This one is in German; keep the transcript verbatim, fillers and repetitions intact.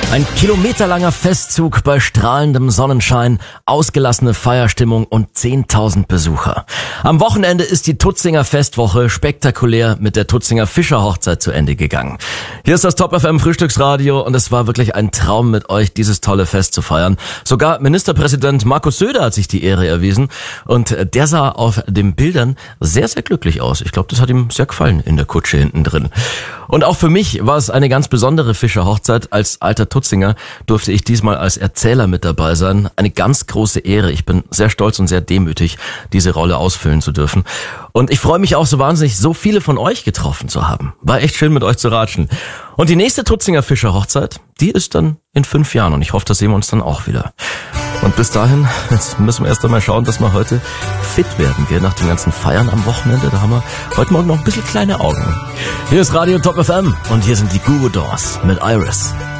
Ein kilometerlanger Festzug bei strahlendem Sonnenschein, ausgelassene Feierstimmung und zehntausend Besucher. Am Wochenende ist die Tutzinger Festwoche spektakulär mit der Tutzinger Fischerhochzeit zu Ende gegangen. Hier ist das Top F M Frühstücksradio und es war wirklich ein Traum mit euch, dieses tolle Fest zu feiern. Sogar Ministerpräsident Markus Söder hat sich die Ehre erwiesen und der sah auf den Bildern sehr, sehr glücklich aus. Ich glaube, das hat ihm sehr gefallen in der Kutsche hinten drin. Und auch für mich war es eine ganz besondere Fischerhochzeit. Als alter Tutzinger durfte ich diesmal als Erzähler mit dabei sein. Eine ganz große Ehre. Ich bin sehr stolz und sehr demütig, diese Rolle ausfüllen zu dürfen. Und ich freue mich auch so wahnsinnig, so viele von euch getroffen zu haben. War echt schön, mit euch zu ratschen. Und die nächste Tutzinger Fischerhochzeit, die ist dann in fünf Jahren. Und ich hoffe, da sehen wir uns dann auch wieder. Und bis dahin, jetzt müssen wir erst einmal schauen, dass wir heute fit werden, gell? Nach den ganzen Feiern am Wochenende. Da haben wir heute Morgen noch ein bisschen kleine Augen. Hier ist Radio Top F M und hier sind die Goo Goo Dolls mit Iris.